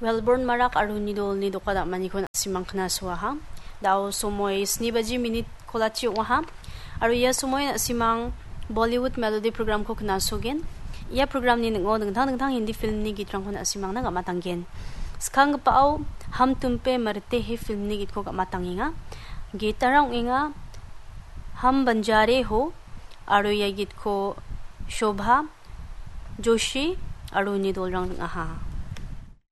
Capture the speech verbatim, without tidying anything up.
Wellborn marak aru nidol ni dokada manikon simang khna suaha dao somoy sni baji minute kolachi waha aru ya somoy simang Bollywood melody program ko khna sogen ya program ni ngo dengthang dengthang hindi film ni git rang khona simang na ga matanggen skang pao ham tumpe marte he film ni git ko ga matanginga gitarang inga हम बंजारे हो आरो या गीत को शोभा जोशी आरो निदोल रंग आहा